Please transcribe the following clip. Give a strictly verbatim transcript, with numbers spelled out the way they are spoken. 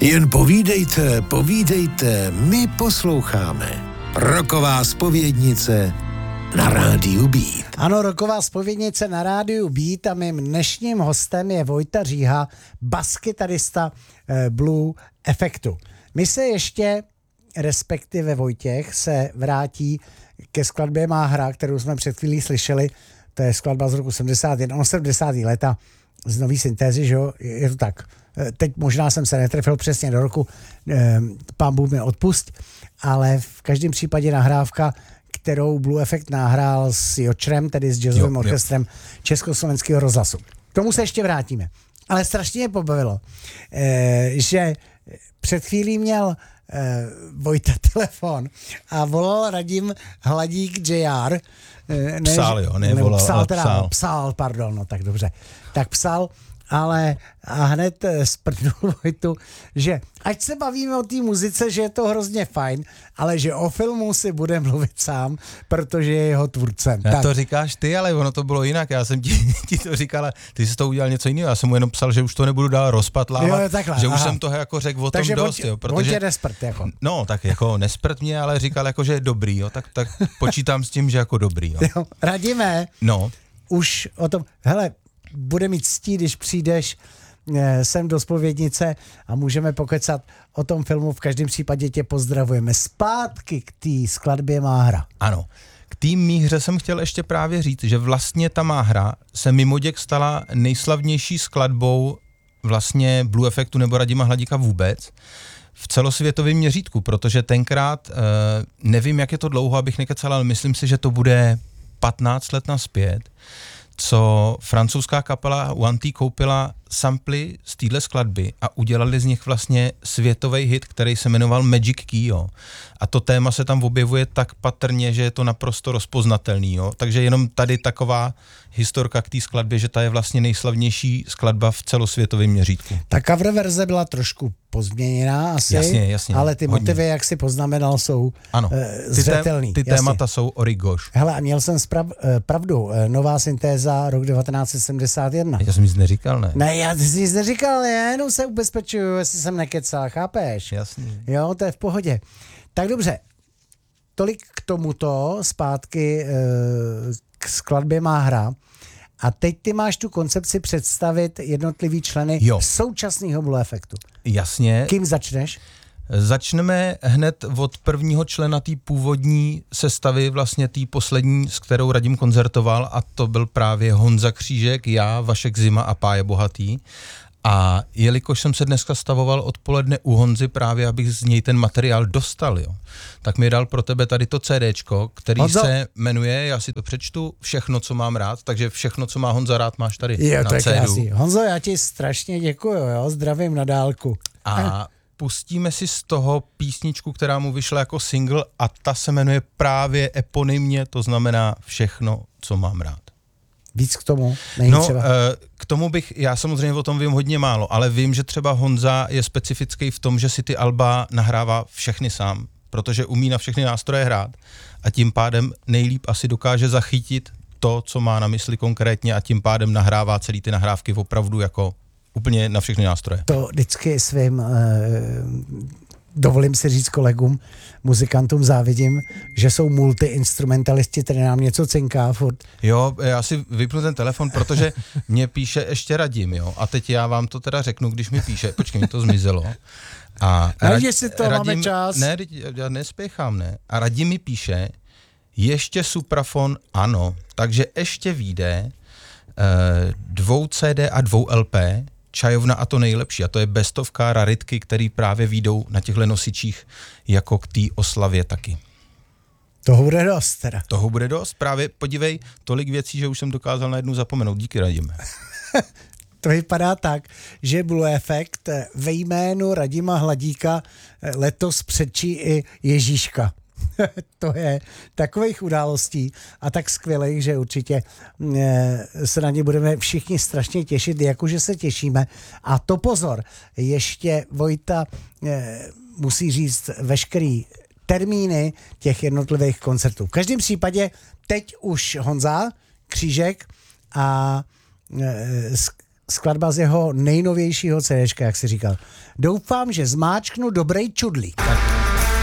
Jen povídejte, povídejte, my posloucháme. Rocková zpovědnice na rádiu Beat. Ano, rocková zpovědnice na rádiu Beat a mým dnešním hostem je Vojta Říha, baskytarista eh, Blue Effectu. My se ještě, respektive Vojtěch, se vrátí ke skladbě Má hra, kterou jsme před chvílí slyšeli. To je skladba z roku sedmdesát jedna, no sedmdesátá léta z nový syntézy, že jo, je to tak. Teď možná jsem se netrefil přesně do roku, eh, pán Bůh mi odpust, ale v každém případě nahrávka, kterou Blue Effect nahrál s Jočrem, tedy s jazzovým orchestrem Československého rozhlasu. K tomu se ještě vrátíme. Ale strašně mě pobavilo, eh, že před chvílí měl eh, Vojta telefon a volal Radim Hladík J R. Eh, ne, psal, jo, ne volal, psal, ale teda, psal. Psal, pardon, no tak dobře. Tak psal, ale a hned sprdnul Vojtu, že ať se bavíme o té muzice, že je to hrozně fajn, ale že o filmu si bude mluvit sám, protože je jeho tvůrcem. Já tak. to říkáš ty, ale ono to bylo jinak. Já jsem ti, ti to říkal, ty jsi to udělal něco jiného. Já jsem mu jenom psal, že už to nebudu dál rozpatlávat, jo, takhle, že už aha. jsem toho jako řekl o tom Takže dost. Takže Jo, protože, on tě nesprt, jako. No, tak jako nesprt mě, ale říkal jako, že je dobrý, jo, tak, tak počítám s tím, že jako dobrý. Jo. Jo, Radime, No. už o tom, hele, bude mít ctí, když přijdeš sem do zpovědnice a můžeme pokecat o tom filmu. V každém případě tě pozdravujeme. Zpátky k té skladbě Má hra. Ano. K té mý hře jsem chtěl ještě právě říct, že vlastně ta Má hra se mimoděk stala nejslavnější skladbou vlastně Blue Effectu nebo Radima Hladíka vůbec v celosvětovém měřítku, protože tenkrát, nevím, jak je to dlouho, abych nekecal, ale myslím si, že to bude patnáct let nazpět, co francouzská kapela One T koupila samply z téhle skladby a udělali z nich vlastně světový hit, který se jmenoval Magic Key, jo. A to téma se tam objevuje tak patrně, že je to naprosto rozpoznatelný, jo. Takže jenom tady taková historka k té skladbě, že ta je vlastně nejslavnější skladba v celosvětovém měřítku. Ta cover verze byla trošku pozměněná asi, jasně, jasně, ale ty hodně. motivy, jak si poznamenal, jsou ano. Uh, zřetelný. Ty, tém, ty témata jsou origoš. Hele, a měl jsem sprav, uh, pravdu, uh, nová syntéza rok devatenáct set sedmdesát jedna. Já jsem nic neříkal, ne? Ne, já jsi nic neříkal, já jenom se ubezpečuju, jestli jsem nekecal, chápeš? Jasný. Jo, to je v pohodě. Tak dobře, tolik k tomuto, zpátky uh, k skladbě Má hra. A teď ty máš tu koncepci představit jednotlivý členy jo. současného Blue Effectu. Jasně. Kým začneš? Začneme hned od prvního člena té původní sestavy, vlastně té poslední, s kterou Radim koncertoval, a to byl právě Honza Křížek, já, Vašek Zima a Pája Bohatý. A jelikož jsem se dneska stavoval odpoledne u Honzy právě, abych z něj ten materiál dostal, jo, tak mi dal pro tebe tady to CDčko, který Honzo. se jmenuje, já si to přečtu, Všechno, co mám rád, takže všechno, co má Honza rád, máš tady jo, na to je cédu. krásný. Honzo, já ti strašně děkuju, jo, zdravím na dálku. A pustíme si z toho písničku, která mu vyšla jako single a ta se jmenuje právě eponymně, to znamená Všechno, co mám rád. Víc k tomu? Není no, třeba. K tomu bych, já samozřejmě o tom vím hodně málo, ale vím, že třeba Honza je specifický v tom, že si ty alba nahrává všechny sám, protože umí na všechny nástroje hrát a tím pádem nejlíp asi dokáže zachytit to, co má na mysli konkrétně a tím pádem nahrává celý ty nahrávky opravdu jako úplně na všechny nástroje. To vždycky svým, eh, dovolím si říct kolegům, muzikantům závidím, že jsou multiinstrumentalisti, který nám něco cinká furt. Jo, já si vypnu ten telefon, protože mě píše ještě Radim, jo, a teď já vám to teda řeknu, když mi píše, počkej, mi to zmizelo. A Radi, si to Radim, máme čas. Ne, já nespěchám, ne. A Radim mi píše, ještě suprafon, ano, takže ještě vyjde eh, dvou C D a dvou L P, Čajovna a to nejlepší, a to je bestovka raritky, který právě výjdou na těchto nosičích jako k té oslavě taky. Toho bude dost teda. Toho bude dost, právě podívej, tolik věcí, že už jsem dokázal na jednu zapomenout, díky Radime. To vypadá tak, že Blue Effect ve jménu Radima Hladíka letos předčí i Ježíška. To je takových událostí a tak skvělých, že určitě se na ně budeme všichni strašně těšit, jakože se těšíme. A to pozor, ještě Vojta musí říct veškerý termíny těch jednotlivých koncertů. V každém případě teď už Honza Křížek a skladba z jeho nejnovějšího CDčka, jak si říkal. Doufám, že zmáčknu dobrý čudlík. Tak.